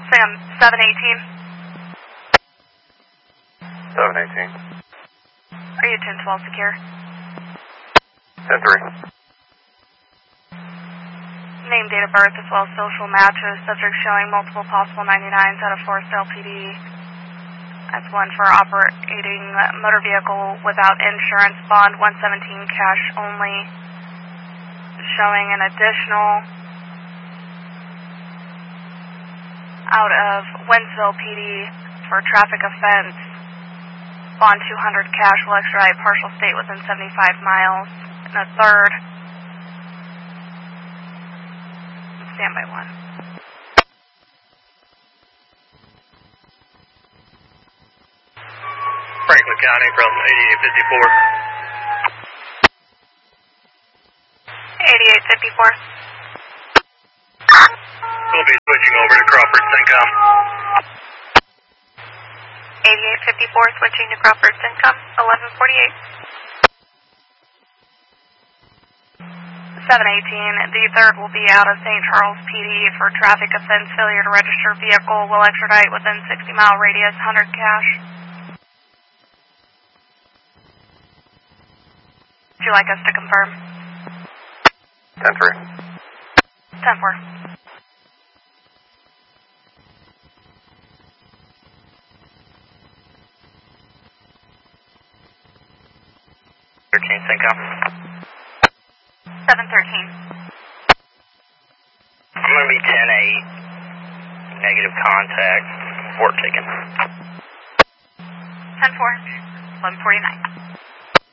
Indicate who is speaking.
Speaker 1: Sam, 718.
Speaker 2: 718.
Speaker 1: Are you 1012 secure?
Speaker 2: 10-3.
Speaker 1: Name, date of birth, as well as social matches. Subject showing multiple possible 99s out of Forest LPD. That's one for operating motor vehicle without insurance. Bond 117 cash only. Showing an additional out of Wentzville PD for traffic offense. Bond 200 cash will extradite partial state within 75 miles. And a third. Standby 1.
Speaker 2: Franklin County from
Speaker 1: 8854.
Speaker 2: 8854. We'll be switching over to Crawford Syncom.
Speaker 1: 8854 switching to Crawford Syncom, 1148. 718, the third will be out of St. Charles PD for traffic offense, failure to register vehicle, will extradite within 60-mile radius, 100 cash. Would you like us to confirm?
Speaker 2: 10-3.
Speaker 1: 10-4.
Speaker 2: Syncom.
Speaker 1: 713.
Speaker 2: I'm going to be 10-8. Negative contact. Report taken.
Speaker 1: 10-4. 1149.